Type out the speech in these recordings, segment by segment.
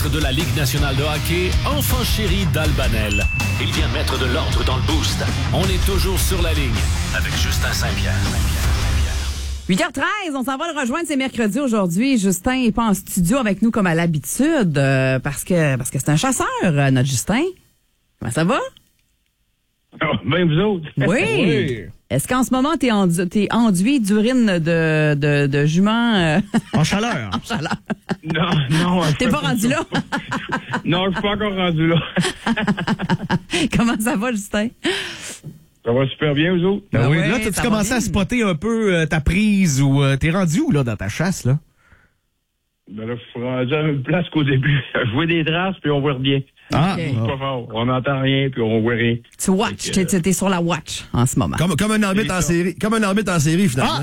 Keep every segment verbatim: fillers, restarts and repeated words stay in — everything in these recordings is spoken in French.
maître de la Ligue nationale de hockey, enfant chéri d'Albanel. Il vient mettre de l'ordre dans le boost. On est toujours sur la ligne avec Justin Saint-Pierre. huit heures treize, on s'en va le rejoindre, c'est mercredi aujourd'hui. Justin n'est pas en studio avec nous comme à l'habitude euh, parce que parce que c'est un chasseur, euh, notre Justin. Comment ça va? Oh, ben vous autres. Oui. Oui. Est-ce qu'en ce moment, t'es, endu- t'es enduit d'urine de, de, de jument euh, En chaleur. en chaleur? Non, non. T'es pas rendu là? Non, je suis pas encore rendu là. Comment ça va, Justin? Ça va super bien, vous autres? Ben Ah oui, ouais, là, ça t'as-tu va commencé bien. à spotter un peu euh, ta prise ou euh, t'es rendu où, là, dans ta chasse, là? Ben là, je suis rendu à la même place qu'au début. Je vois des traces, puis on voit rien. Ah, Ok. C'est pas fort. On n'entend rien, puis on voit rien. Tu watch, t'es, t'es sur la watch en ce moment. Comme, comme un arbitre en C'est ça. série. Comme un arbitre en série, finalement.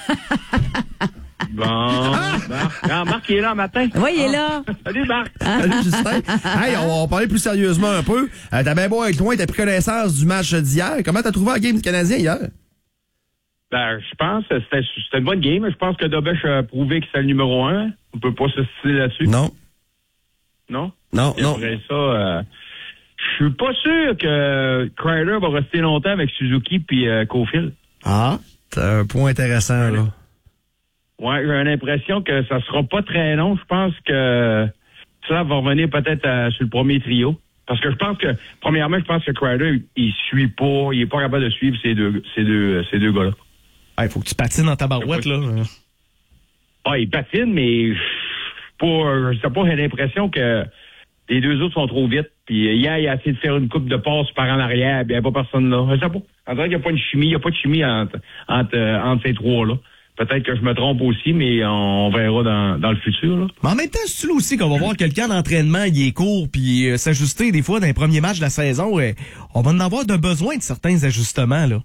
Bon. Marc, non, Marc, il est là le matin. Oui, il est là. Salut, Marc. Salut, Justin. Hey, on va parler plus sérieusement un peu. Euh, t'as bien beau être loin, t'as pris connaissance du match d'hier. Comment t'as trouvé la game du Canadien hier? Ben, je pense que c'était, c'était une bonne game. Je pense que Dobech a prouvé que c'est le numéro un. On peut pas se styler là-dessus. Non. Non? Non, Et non. après ça, euh, je suis pas sûr que Kreider va rester longtemps avec Suzuki puis euh, Caulfield. Ah. C'est un point intéressant, là. Ouais, j'ai l'impression que ça sera pas très long. Je pense que ça va revenir peut-être à- sur le premier trio. Parce que je pense que, premièrement, je pense que Kreider, il, il suit pas, il est pas capable de suivre ces deux, ces deux, ces deux gars-là. il faut que tu patines dans ta barouette, là. Ah, il patine, mais je pas, je sais pas, j'ai l'impression que les deux autres sont trop vite. Puis hier, il a essayé de faire une coupe de passe par en arrière, puis il n'y a pas personne là. Je sais pas. On dirait qu'il n'y a pas une chimie, il n'y a pas de chimie entre, entre, euh, entre ces trois-là. Peut-être que je me trompe aussi, mais on verra dans, dans le futur, là. Mais en même temps, c'est là aussi qu'on va voir quelqu'un d'entraînement, il est court, puis euh, s'ajuster des fois dans les premiers matchs de la saison. euh, on va en avoir de besoin de certains ajustements, là.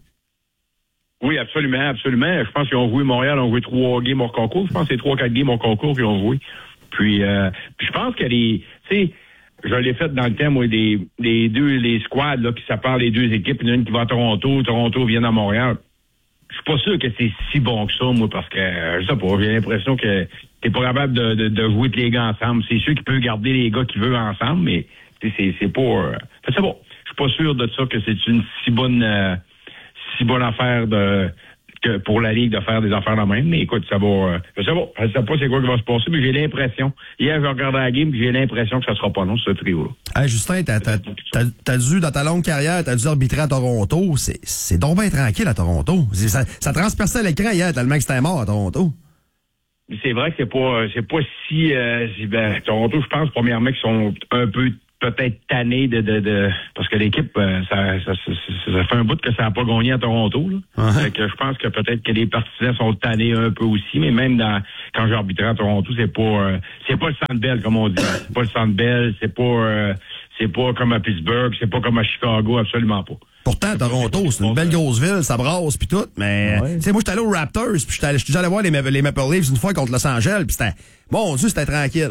Oui, absolument, absolument. Je pense qu'ils ont joué Montréal, ont joué trois games hors concours. Je pense que c'est trois, quatre games hors concours qu'ils ont joué. Puis, euh, puis je pense que les, tu sais, je l'ai fait dans le thème, moi, des, des deux, les squads, là, qui séparent les deux équipes. Il y en a une qui va à Toronto, Toronto vient à Montréal. Je suis pas sûr que c'est si bon que ça, moi, parce que, euh, je sais pas, j'ai l'impression que t'es pas capable de, de, de jouer tous les gars ensemble. C'est sûr qu'il peut garder les gars qu'il veut ensemble, mais c'est, c'est, c'est pas, euh, c'est bon. Je suis pas sûr de ça que c'est une si bonne, euh, si bonne affaire de, que pour la Ligue de faire des affaires de même. Mais écoute, ça va, euh, je sais pas, je sais pas c'est quoi qui va se passer, mais j'ai l'impression, hier, j'ai regardé la game, puis j'ai l'impression que ça sera pas long, ce trio-là. Hey, Justin, t'as, t'as, t'as, t'as dû, dans ta longue carrière, t'as dû arbitrer à Toronto. C'est, c'est donc bien tranquille à Toronto. C'est- Ça, ça transperçait l'écran hier, tellement que c'était mort à Toronto. Mais c'est vrai que c'est pas c'est pas si, euh, si- ben, Toronto, je pense premièrement qu'ils sont un peu peut-être tannés de, de, de parce que l'équipe euh, ça, ça, ça, ça, ça fait un bout que ça n'a pas gagné à Toronto là. Uh-huh. Fait que je pense que peut-être que les partisans sont tannés un peu aussi, mais même dans quand j'ai arbitré à Toronto, c'est pas euh, c'est pas le Centre Bell comme on dit. C'est pas le Centre Bell, c'est pas euh, c'est pas comme à Pittsburgh, c'est pas comme à Chicago, absolument pas. Pourtant, Toronto, c'est une belle grosse ville, ça brasse pis tout, mais, Ouais. tu sais, moi, j'étais allé aux Raptors, puis j'étais allé, j'étais déjà allé voir les, Ma- les Maple Leafs une fois contre Los Angeles, puis c'était, mon Dieu, c'était tranquille.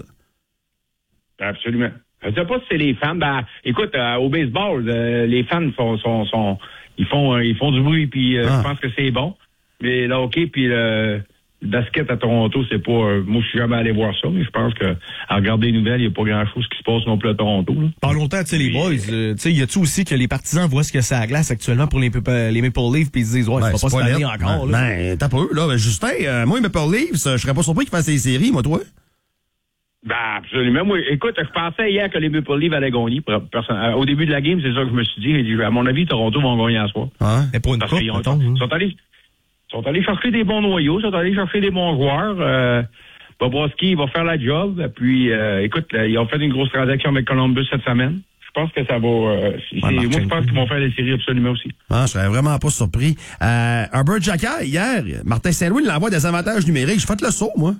Absolument. Je sais pas si c'est les fans. Ben, écoute, euh, au baseball, euh, les fans sont, sont, sont, ils font, euh, ils font du bruit, puis euh, Ah. je pense que c'est bon. Mais là, ok, puis le, le basket à Toronto, c'est pas. euh, moi, je suis jamais allé voir ça, mais je pense que à regarder les nouvelles, il n'y a pas grand-chose qui se passe non plus à Toronto. Là. Pas longtemps, tu sais, les boys, euh, tu sais, y a-tu aussi que les partisans voient ce que c'est à la glace actuellement pour les, Pe- les Maple Leafs, puis ils se disent, ouais, Ben, c'est pas cette année net. encore, Ben, là. ben, t'as peu, là. Ben, Justin, euh, moi, les Maple Leafs, euh, je serais pas surpris qu'ils fassent des séries, moi, toi. Ben, absolument. Moi, écoute, je pensais hier que les Maple Leafs allaient gagner. Per- personne- euh, au début de la game, c'est ça que je me suis dit. J'ai dit, à mon avis, Toronto vont gagner à soir. Hein? Mais pour une Parce coupe, qu'ils ont- mettons, hein. sont allés, sont allés chercher des bons noyaux, sont allés chercher des bons joueurs. Euh, Bobrovski, il va faire la job. Puis, euh, écoute, là, ils ont fait une grosse transaction avec Columbus cette semaine. Je pense que ça va. Euh, c'est- Ouais, moi, je Martin. pense qu'ils vont faire les séries absolument aussi. Ah, je serais vraiment pas surpris. Euh, Herbert Jacquard, hier, Martin Saint-Louis l'envoie des avantages numériques. J'ai fait le saut, moi.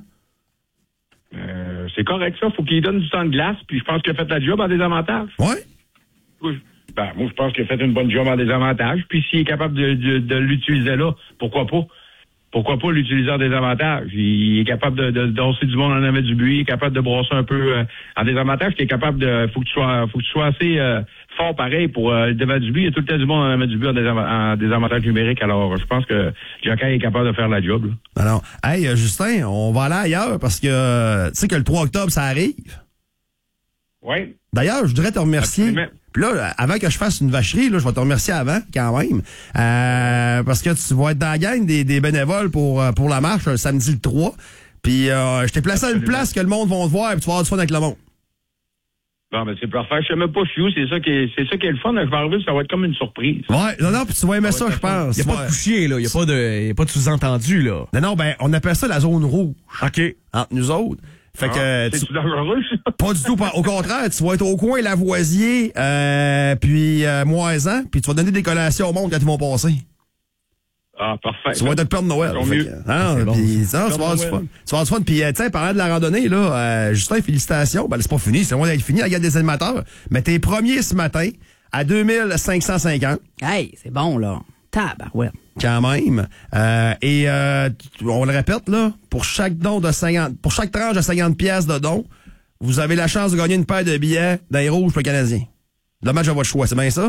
Euh, c'est correct, ça. Faut qu'il donne du temps de glace. Puis, je pense qu'il a fait la job en désavantage. Ouais. Oui. Ben, moi, je pense qu'il a fait une bonne job en désavantage. Puis, s'il est capable de, de, de l'utiliser là, pourquoi pas? Pourquoi pas l'utiliser en désavantage? Il est capable de, de danser du monde en avant du but, il est capable de brosser un peu euh, en désavantage, il est capable de. Faut que tu sois, faut que tu sois assez euh, fort pareil pour euh, le devant du but. Il y a tout le temps du monde en avant du but en, désava- en désavantage numérique. Alors, je pense que Jacquard est capable de faire la job. Là. Alors, hey, euh, Justin, on va aller ailleurs parce que, euh, tu sais que le trois octobre, ça arrive. Oui. D'ailleurs, je voudrais te remercier. Absolument. Puis là, avant que je fasse une vacherie, là, je vais te remercier avant, quand même. Euh, parce que tu vas être dans la gang des, des bénévoles pour, euh, pour la marche, euh, samedi le trois. Puis euh, je t'ai placé à une place que le monde va te voir et tu vas avoir du fun avec le monde. Bon, ben c'est parfait. Je sais même pas je suis où. C'est ça qui est, c'est ça qui est le fun. Je vais arriver, ça va être comme une surprise. Ouais, non, non, puis tu vas aimer ça, je pense. Il n'y a pas de couchier, là. Il n'y a pas de, y a pas de sous-entendu, là. Non, non, ben, on appelle ça la zone rouge. OK. Entre nous autres. Fait que, Ah, tu- c'est dangereux, ça? pas du tout. pas- Au contraire, tu vas être au coin Lavoisier, euh, puis euh, Moisan, puis tu vas donner des collations au monde quand ils vont passer. Ah, parfait. Tu vas être le Père de Noël. Tant Fait mieux. que, hein, C'est bon, puis, ça. ça, tu vas avoir du fun. Tu vas avoir du fun. Puis, euh, tu sais, parlant de la randonnée, là, euh, Justin, félicitations. Ben, c'est pas fini, c'est loin d'être fini, la guerre des animateurs. Mais t'es premier ce matin à deux mille cinq cent cinquante. Hey, c'est bon, là. Tabarouette. Quand même. Euh, et euh, tu- on le répète, là, pour chaque don de cinquante, pour chaque tranche de cinquante pièces de don, vous avez la chance de gagner une paire de billets d'un rouge pour le Canadien. Le match à votre choix, c'est bien ça?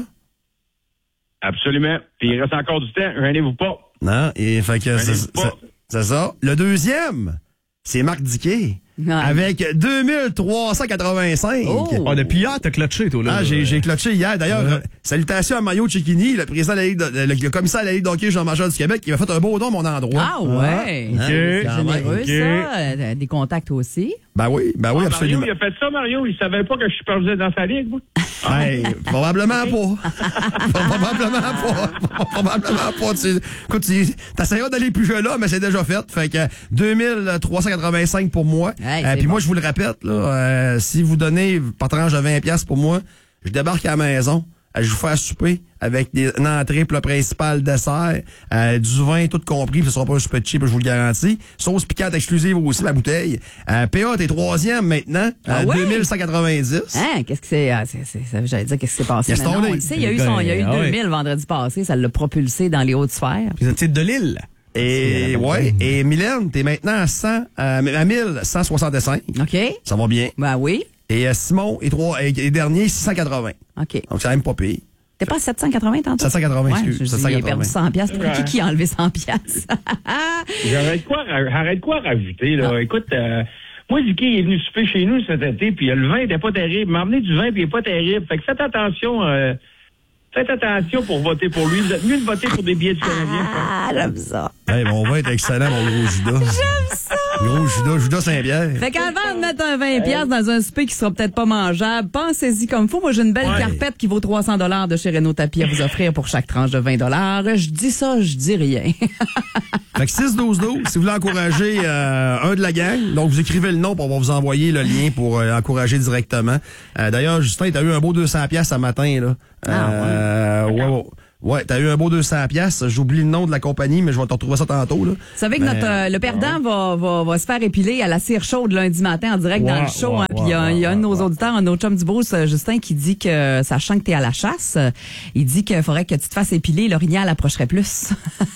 Absolument. Puis il reste encore du temps. Gênez-vous pas. Non? Et fait que c'est Allez, pas. c'est- c'est ça. Le deuxième, c'est Marc Diquet. Ouais. Avec deux mille trois cent quatre-vingt-cinq. Oh. Ah, depuis hier, t'as clutché, toi, là. Ah, j'ai, j'ai clutché hier. D'ailleurs, Ouais. euh, salutations à Mario Cecchini, le président de la Ligue, de- le, le commissaire de la Ligue d'hockey Jean-Major du Québec, qui m'a fait un beau don à mon endroit. Ah ouais. Ah, C'est ok. généreux, Ok. ça. Euh, Des contacts aussi. Ben oui, ben oui, Ah, absolument. Mario, il a fait ça, Mario. Il savait pas que je supervisais dans sa ligue, moi. Hey, probablement pas. probablement pas. probablement pas. Tu, écoute, tu t'essaieras d'aller plus jeu là, mais c'est déjà fait. Fait que deux mille trois cent quatre-vingt-cinq pour moi. Hey, Euh, c'est Puis bon. moi, je vous le répète, là, euh, si vous donnez par tranche de vingt pièces pour moi, je débarque à la maison. euh, Je vous fais à souper avec des, une entrée, plat principal, dessert, euh, du vin, tout compris, puis ce sera pas un super cheap, je vous le garantis. Sauce piquante exclusive aussi, la bouteille. Euh, P A, t'es troisième maintenant, Ah à ouais? deux mille cent quatre-vingt-dix. Hein? Qu'est-ce que c'est? Ah, c'est, c'est, ça, j'allais dire, qu'est-ce qui s'est passé? Gaston Mais non, Lay. on le sait, il y a eu son, il y a eu Ah ouais. deux mille vendredi passé. Ça l'a propulsé dans les hautes sphères. Puis le titre de l'île. Et, ouais, et Mylène, t'es maintenant à cent, euh, à mille cent soixante-cinq. OK? Ça va bien. Ben oui. Et euh, Simon est, trois, est, est dernier, six cent quatre-vingts. OK. Donc, c'est même pas payé. T'es pas à sept cent quatre-vingts tantôt? sept cent quatre-vingts, Ouais, excuse. je dis, sept cent il a quatre-vingts. perdu cent piastres. Pour qui qui a enlevé cent piastres? J'arrête quoi, ra- arrête quoi rajouter, là. Ah. Écoute, euh, moi, Dicky, il est venu souper chez nous cet été, puis euh, le vin était pas terrible. Il m'a amené du vin, puis il est pas terrible. Fait que faites attention, euh, faites attention pour voter pour lui. Vous êtes mieux de voter pour des billets du Canadien. Ah, j'aime ça. Hey, mon vin est excellent, mon gros Judas. J'aime ça. Gros Judas, Judas Saint-Pierre. Fait qu'avant de mettre un vingt piastres dans un souper qui sera peut-être pas mangeable, pensez-y comme faut. Moi, j'ai une belle Ouais. carpette qui vaut trois cents dollars de chez Renault Tapis à vous offrir pour chaque tranche de vingt dollars. Je dis ça, je dis rien. Fait que six douze douze, si vous voulez encourager euh, un de la gang, donc vous écrivez le nom pour on va vous envoyer le lien pour euh, encourager directement. Euh, D'ailleurs, Justin, t'as eu un beau deux cents piastres ce matin, là. Ah, Euh, ouais, ouais. Ouais, t'as eu un beau deux cents piastres. J'oublie le nom de la compagnie, mais je vais te retrouver ça tantôt, là. Vous savez que Mais, notre, euh, le perdant va, va, va se faire épiler à la cire chaude lundi matin en direct dans Ouais, le show. ouais, hein. Puis il y a, ouais, il y a un de nos ouais, auditeurs, un autre chum du Beauce, euh, Justin, qui dit que, sachant que t'es à la chasse, euh, il dit qu'il faudrait que tu te fasses épiler, l'orignal approcherait plus.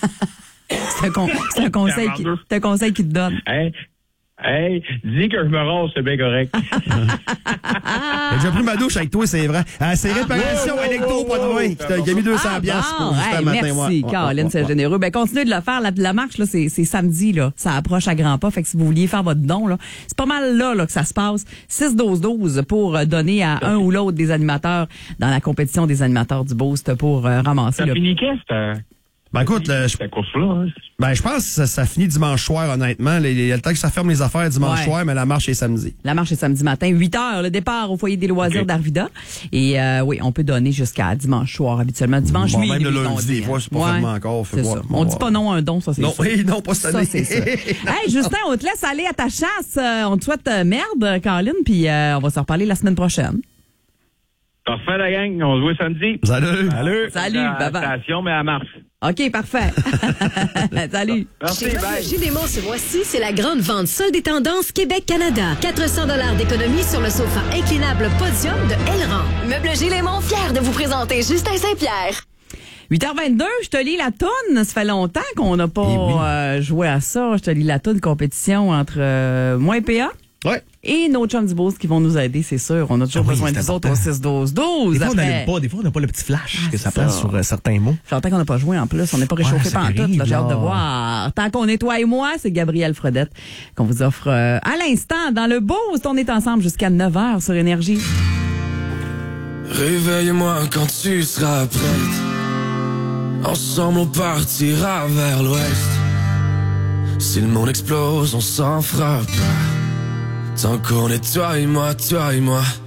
c'est un, con- c'est un conseil qui, c'est un conseil qu'il te donne. Hey, hey, dis que je me rase, c'est bien correct. J'ai déjà pris ma douche avec toi, c'est vrai. Euh, c'est réparation wow, électro, wow, pas de wow, vin. wow. Qui t'a qui a mis deux cents Ah, piastres bon, pour Justin hey, matin. merci, ouais. Ouais, Caroline, ouais, c'est ouais. généreux. Ben, continuez de le faire. La, la marche, là, c'est, c'est samedi, là. Ça approche à grands pas. Fait que si vous vouliez faire votre don, là, c'est pas mal là, là, que ça se passe. six douze douze pour euh, donner à un ou l'autre des animateurs dans la compétition des animateurs du Boost pour euh, ramasser Ça le... finit quand, cette, Ben écoute, euh, je, cette course-là? Hein? ben, je pense que ça, ça finit dimanche soir, honnêtement. Les- les- Il y a le temps que ça ferme les affaires dimanche Ouais. soir, mais la marche est samedi. La marche est samedi matin, huit heures, le départ au foyer des loisirs Ok. d'Arvida. Et euh, oui, on peut donner jusqu'à dimanche soir, habituellement. Dimanche, Bon, minuit, même le on lundi, dit, des fois, hein. c'est pas fermé encore, fait C'est voir. ça. On On va dit pas non à un don, ça, c'est Non, sûr. oui, non, pas cette Ça, année. c'est ça. Hey, Justin, on te laisse aller à ta chasse. Euh, on te souhaite euh, merde, Caroline, puis euh, on va se reparler la semaine prochaine. Parfait, la gang. On se voit samedi. Salut. Salut. Salut, À la bye-bye. station, mais à Mars. OK, parfait. Salut. Merci, Chez bye. Meubles Gédémont ce mois-ci, c'est la grande vente solde des tendances Québec-Canada. quatre cents dollars d'économie sur le sofa inclinable Podium de Elran. Meubles Gélémont, fier de vous présenter Justin Saint-Pierre. huit heures vingt-deux, je te lis la toune. Ça fait longtemps qu'on n'a pas Eh oui. euh, joué à ça. Je te lis la toune compétition entre euh, moi et P A. Ouais. Et nos chums du Beauce qui vont nous aider, c'est sûr. On a toujours Ah oui, besoin de c'est vous autres au six douze douze. Des fois, on Après- n'allume pas. Des fois, on n'a pas le petit flash Ah, que ça c'est place ça. sur euh, certains mots. Ça fait longtemps qu'on n'a pas joué en plus. On n'est pas réchauffé Ouais, ça pantoute. arrive, Là, j'ai hâte de là. voir. Tant qu'on est toi et moi, c'est Gabrielle Fredette qu'on vous offre euh, à l'instant dans le Beauce. On est ensemble jusqu'à neuf heures sur Énergie. Réveille-moi quand tu seras prête. Ensemble on partira vers l'ouest. Si le monde explose, on s'en fera pas. Tant qu'on est toi et moi, toi et moi.